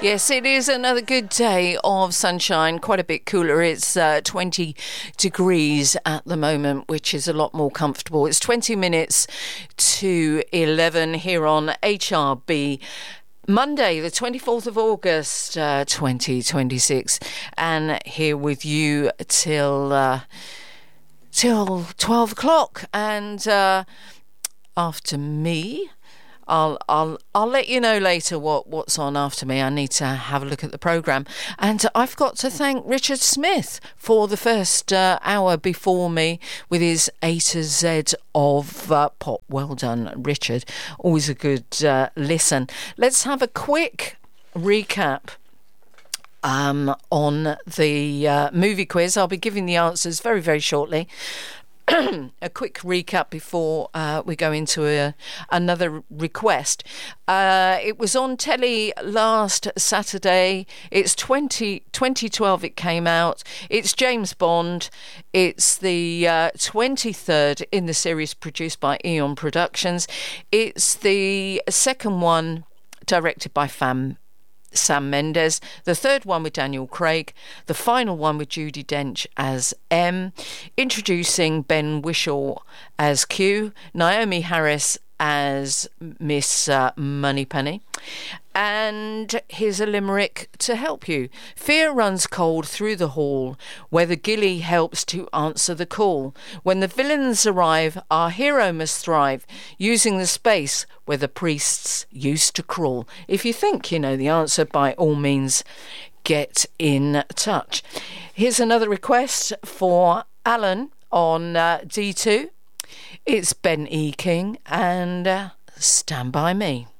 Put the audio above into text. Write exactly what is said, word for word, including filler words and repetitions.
Yes, it is another good day of sunshine, quite a bit cooler. It's uh, twenty degrees at the moment, which is a lot more comfortable. It's twenty minutes to eleven here on H R B. Monday, the twenty-fourth of August, uh, twenty twenty-six, and here with you till uh, till twelve o'clock. And uh, after me, I'll I'll I'll let you know later what, what's on after me. I need to have a look at the programme. And I've got to thank Richard Smith for the first uh, hour before me with his A to Z of uh, pop. Well done, Richard. Always a good uh, listen. Let's have a quick recap um, on the uh, movie quiz. I'll be giving the answers very, very shortly. A quick recap before uh, we go into a, another request. Uh, it was on telly last Saturday. It's twenty, twenty twelve it came out. It's James Bond. It's the uh, twenty-third in the series produced by Eon Productions. It's the second one directed by Fam Sam Mendes, the third one with Daniel Craig, the final one with Judi Dench as M, introducing Ben Whishaw as Q, Naomi Harris as Miss uh, Moneypenny. And here's a limerick to help you. Fear runs cold through the hall, where the ghillie helps to answer the call. When the villains arrive, our hero must thrive, using the space where the priests used to crawl. If you think you know the answer, by all means, get in touch. Here's another request for Alan on uh, D two. It's Ben E. King and uh, Stand By Me.